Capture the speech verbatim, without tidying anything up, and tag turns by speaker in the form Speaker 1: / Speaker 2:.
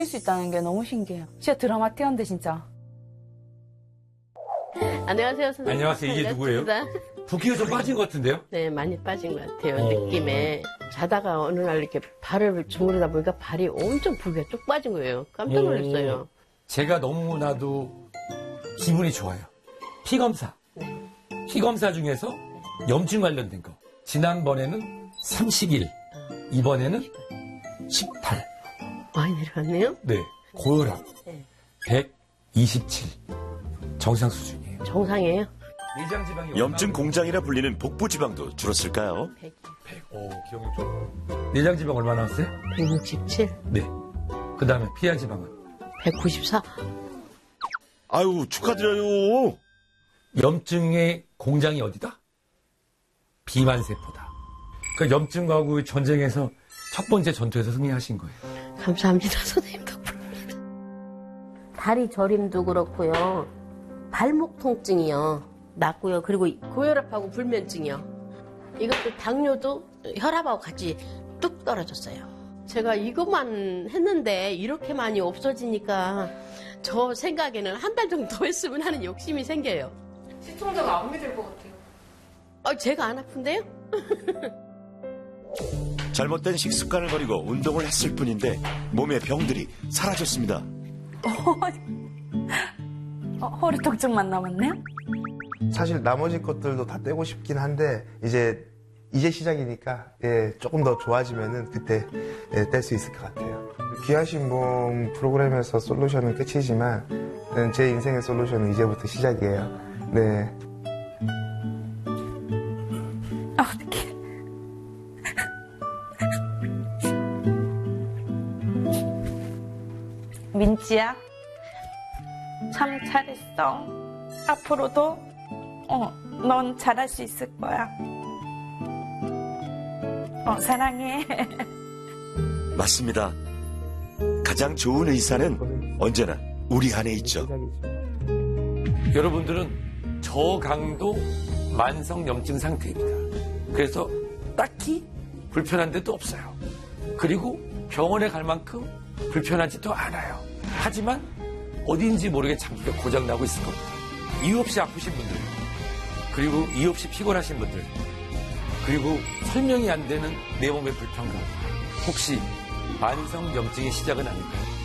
Speaker 1: 수 있다는 게 너무 신기해요. 진짜 드라마틱한데 진짜.
Speaker 2: 안녕하세요, 선생님.
Speaker 3: 안녕하세요. 이게 누구예요? 붓기가 좀 빠진 것 같은데요?
Speaker 2: 네, 많이 빠진 것 같아요.
Speaker 3: 어.
Speaker 2: 느낌에. 자다가 어느 날 이렇게 발을 주무르다 보니까 발이 엄청 붓기가 쭉 빠진 거예요. 깜짝 놀랐어요.
Speaker 3: 제가 너무나도 기분이 좋아요. 피 검사. 피 검사 중에서 염증 관련된 거. 지난번에는 삼십일, 이번에는 십팔.
Speaker 2: 많이 내려갔네요?
Speaker 3: 네. 고혈압.
Speaker 2: 네.
Speaker 3: 백이십칠. 정상 수준이에요.
Speaker 2: 정상이에요?
Speaker 3: 내장지방이
Speaker 4: 염증 공장이라 불리는 복부지방도 줄었을까요?
Speaker 2: 백,
Speaker 3: 백. 오, 기억이 좀. 내장지방 얼마나 나왔어요?
Speaker 2: 백육십칠,
Speaker 3: 네. 그 다음에 피하지방은?
Speaker 2: 백구십사.
Speaker 4: 아유, 축하드려요.
Speaker 3: 염증의 공장이 어디다? 비만세포다. 그 염증하고 전쟁에서 첫 번째 전투에서 승리하신 거예요.
Speaker 2: 감사합니다, 선생님 덕분에. 다리 저림도 그렇고요. 발목 통증이요. 낫고요. 그리고 고혈압하고 불면증이요. 이것도 당뇨도 혈압하고 같이 뚝 떨어졌어요. 제가 이것만 했는데 이렇게 많이 없어지니까 저 생각에는 한 달 정도 더 했으면 하는 욕심이 생겨요.
Speaker 1: 시청자가 안 믿을 것 같아요.
Speaker 2: 어, 제가 안 아픈데요?
Speaker 4: 잘못된 식습관을 버리고 운동을 했을 뿐인데 몸의 병들이 사라졌습니다.
Speaker 1: 어, 허리 통증만 남았네요?
Speaker 5: 사실 나머지 것들도 다 떼고 싶긴 한데 이제 이제 시작이니까 예, 조금 더 좋아지면은 그때 예, 뗄 수 있을 것 같아요. 귀하신 몸 프로그램에서 솔루션은 끝이지만 예, 제 인생의 솔루션은 이제부터 시작이에요. 네.
Speaker 1: 아, 어떡해. 민지야, 참 잘했어. 앞으로도 어, 넌 잘할 수 있을 거야. 어, 사랑해.
Speaker 4: 맞습니다. 가장 좋은 의사는 언제나 우리 안에 있죠.
Speaker 3: 여러분들은 저강도 만성 염증 상태입니다. 그래서 딱히 불편한 데도 없어요. 그리고 병원에 갈 만큼 불편하지도 않아요. 하지만 어딘지 모르게 장기가 고장나고 있을 겁니다. 이유 없이 아프신 분들, 그리고 이유 없이 피곤하신 분들, 그리고 설명이 안 되는 내 몸의 불편감, 혹시 만성 염증의 시작은 아닐까요?